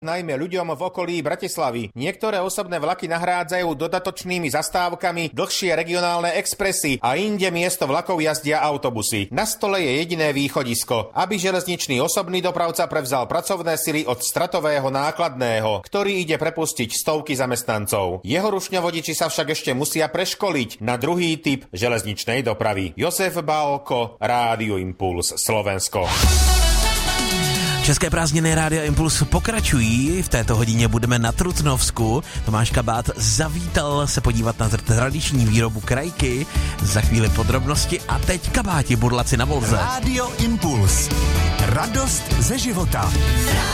najmä ľuďom v okolí Bratislavy. Niektoré osobné vlaky nahrádzajú dodatočnými zastávkami dlhšie regionálne expresy a inde miesto vlakov jazdia autobusy. Na stole je jediné východisko, aby železničný osobný dopravca prevzal pracovné sily od stratového nákladného, ktorý ide prepustiť stovky zamestnancov. Jeho rušňovodiči sa však ešte musia preškoliť na druhý typ železničnej dopravy. Josef Bálko, Rádio Impuls, Slovensko. České prázdniny Rádia Impuls pokračují. V této hodině budeme na Trutnovsku. Tomáš Kabát zavítal se podívat na tradiční výrobu krajky. Za chvíli podrobnosti a teď Kabáti, Burlaci na Volze. Rádio Impuls. Radost ze života.